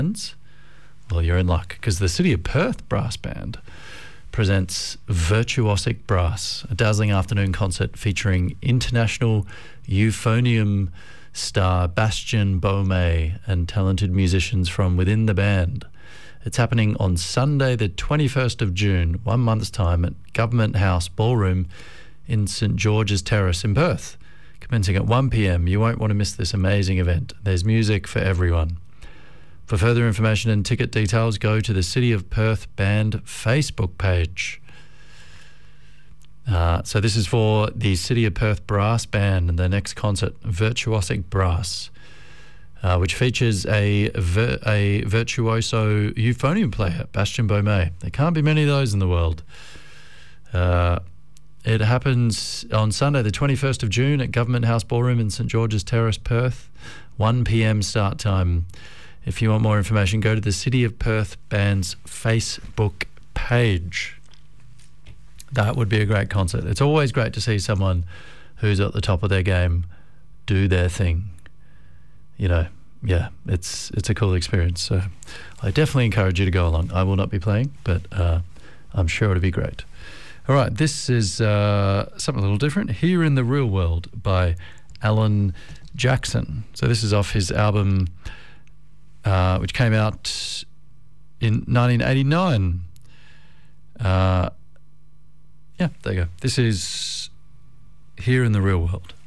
well, you're in luck, because the City of Perth Brass Band presents Virtuosic Brass, a dazzling afternoon concert featuring international euphonium star Bastien Baumé and talented musicians from within the band. It's happening on Sunday the 21st of June, 1 month's time, at Government House Ballroom in St George's Terrace in Perth, commencing at 1 p.m. You won't want to miss this amazing event. There's music for everyone. For further information and ticket details, go to the City of Perth Band Facebook page. So this is for the City of Perth Brass Band and their next concert, Virtuosic Brass, which features a virtuoso euphonium player, Bastien Baumé. There can't be many of those in the world. It happens on Sunday, the 21st of June at Government House Ballroom in St George's Terrace, Perth, 1 p.m. start time. If you want more information, go to the City of Perth Band's Facebook page. That would be a great concert. It's always great to see someone who's at the top of their game do their thing. You know, yeah, it's a cool experience. So I definitely encourage you to go along. I will not be playing, but I'm sure it'll be great. All right, this is something a little different. Here in the Real World by Alan Jackson. So this is off his album, which came out in 1989. Yeah, there you go. This is Here in the Real World.